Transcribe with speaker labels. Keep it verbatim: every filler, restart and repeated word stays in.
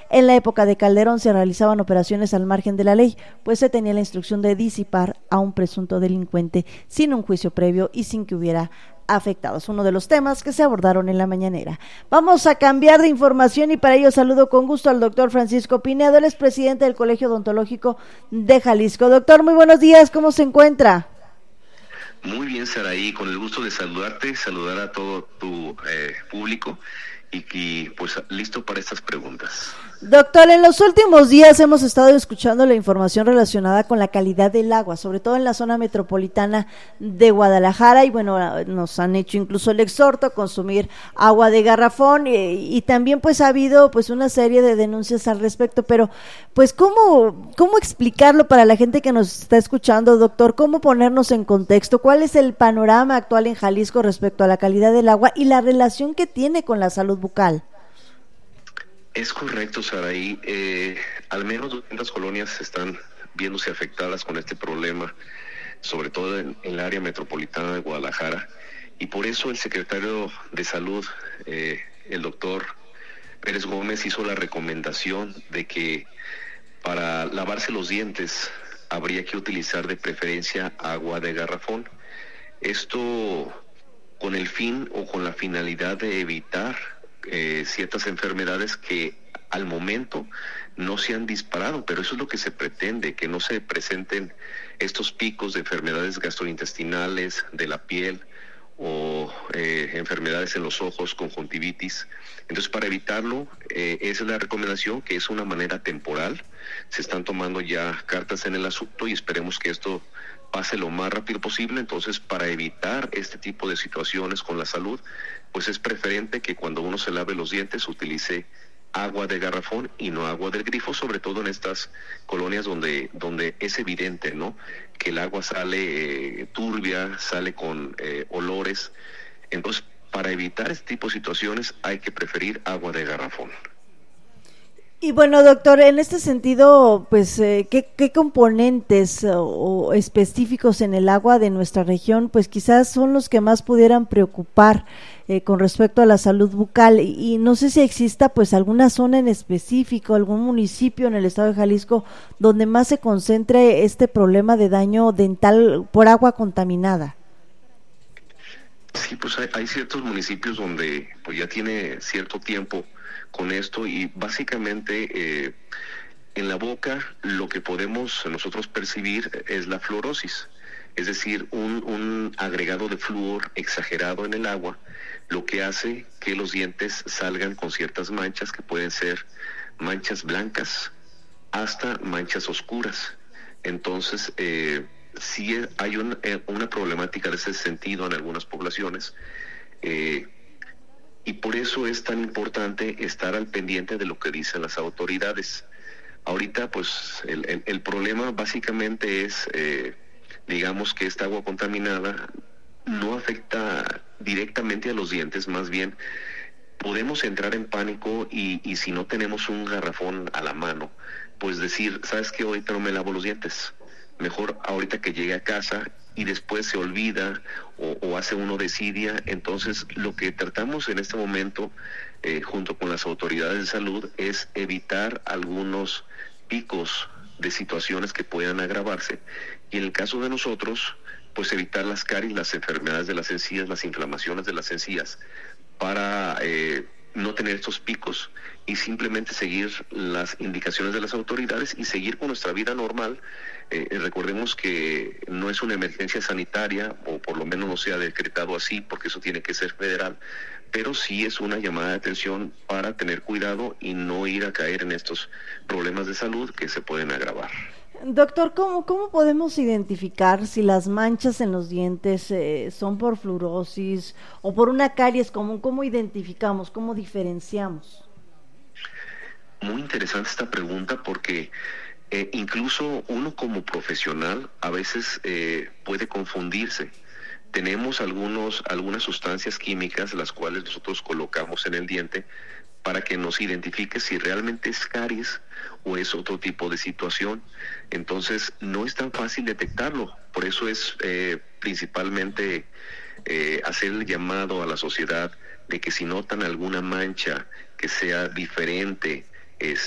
Speaker 1: en la época de Calderón se realizaban operaciones al margen de la ley, pues se tenía la instrucción de disipar a un presunto delincuente sin un juicio previo y sin que hubiera afectados, uno de los temas que se abordaron en la mañanera. Vamos a cambiar de información y para ello saludo con gusto al doctor Francisco Pinedo, él es presidente del Colegio Odontológico de Jalisco. Doctor, muy buenos días, ¿cómo se encuentra?
Speaker 2: Muy bien, Saraí, con el gusto de saludarte, saludar a todo tu eh, público y, y pues listo para estas preguntas.
Speaker 1: Doctor, en los últimos días hemos estado escuchando la información relacionada con la calidad del agua, sobre todo en la zona metropolitana de Guadalajara, y bueno, nos han hecho incluso el exhorto a consumir agua de garrafón, y, y también pues ha habido pues una serie de denuncias al respecto, pero pues ¿cómo, cómo explicarlo para la gente que nos está escuchando, doctor? ¿Cómo ponernos en contexto? ¿Cuál es el panorama actual en Jalisco respecto a la calidad del agua y la relación que tiene con la salud bucal?
Speaker 2: Es correcto, Saraí. Eh, al menos doscientas colonias están viéndose afectadas con este problema, sobre todo en, en el área metropolitana de Guadalajara, y por eso el secretario de Salud, eh, el doctor Pérez Gómez, hizo la recomendación de que para lavarse los dientes habría que utilizar de preferencia agua de garrafón. Esto con el fin o con la finalidad de evitar Eh, ciertas enfermedades que al momento no se han disparado, pero eso es lo que se pretende, que no se presenten estos picos de enfermedades gastrointestinales, de la piel o eh, enfermedades en los ojos, conjuntivitis. Entonces, para evitarlo, eh, esa es la recomendación, que es una manera temporal. Se están tomando ya cartas en el asunto y esperemos que esto pase lo más rápido posible. Entonces, para evitar este tipo de situaciones con la salud, pues es preferente que cuando uno se lave los dientes utilice agua de garrafón y no agua del grifo, sobre todo en estas colonias donde donde es evidente, ¿no?, que el agua sale eh, turbia, sale con eh, olores. Entonces, para evitar este tipo de situaciones hay que preferir agua de garrafón.
Speaker 1: Y bueno, doctor, en este sentido, pues, eh, ¿qué, qué componentes o, o específicos en el agua de nuestra región, pues quizás son los que más pudieran preocupar eh, con respecto a la salud bucal? Y, y no sé si exista, pues, alguna zona en específico, algún municipio en el estado de Jalisco donde más se concentre este problema de daño dental por agua contaminada.
Speaker 2: Sí, pues hay, hay ciertos municipios donde pues ya tiene cierto tiempo con esto y básicamente eh, en la boca lo que podemos nosotros percibir es la fluorosis, es decir, un, un agregado de flúor exagerado en el agua, lo que hace que los dientes salgan con ciertas manchas que pueden ser manchas blancas hasta manchas oscuras. Entonces, eh, sí hay un, una problemática de ese sentido en algunas poblaciones, eh, y por eso es tan importante estar al pendiente de lo que dicen las autoridades. Ahorita, pues, el, el, el problema básicamente es, eh, digamos que esta agua contaminada no afecta directamente a los dientes, más bien podemos entrar en pánico y, y si no tenemos un garrafón a la mano, pues decir, ¿sabes qué? Ahorita no me lavo los dientes. Mejor ahorita que llegue a casa, y después se olvida o, o hace uno desidia. Entonces, lo que tratamos en este momento, eh, junto con las autoridades de salud, es evitar algunos picos de situaciones que puedan agravarse. Y en el caso de nosotros, pues evitar las caries, las enfermedades de las encías, las inflamaciones de las encías, para eh, no tener estos picos y simplemente seguir las indicaciones de las autoridades y seguir con nuestra vida normal. Eh, recordemos que no es una emergencia sanitaria, o por lo menos no se ha decretado así, porque eso tiene que ser federal, pero sí es una llamada de atención para tener cuidado y no ir a caer en estos problemas de salud que se pueden agravar.
Speaker 1: Doctor, ¿cómo, cómo podemos identificar si las manchas en los dientes eh, son por fluorosis o por una caries común? ¿Cómo identificamos, cómo diferenciamos?
Speaker 2: Muy interesante esta pregunta porque eh, incluso uno como profesional a veces eh, puede confundirse. Tenemos algunos, algunas sustancias químicas las cuales nosotros colocamos en el diente para que nos identifique si realmente es caries o es otro tipo de situación. Entonces no es tan fácil detectarlo, por eso es eh, principalmente eh, hacer el llamado a la sociedad de que si notan alguna mancha que sea diferente, es